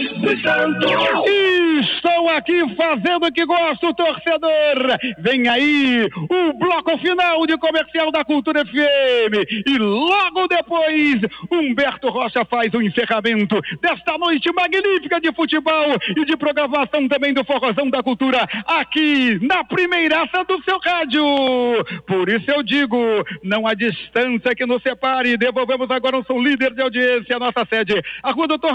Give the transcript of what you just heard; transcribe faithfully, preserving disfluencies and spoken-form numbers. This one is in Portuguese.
Estou aqui fazendo o que gosto, torcedor. Vem aí o bloco final de comercial da Cultura F M. E logo depois, Humberto Rocha faz o encerramento desta noite magnífica de futebol e de programação também do Forrozão da Cultura, aqui na primeiraça do seu rádio. Por isso eu digo, não há distância que nos separe. Devolvemos agora o som líder de audiência, a nossa sede, a Rua Doutor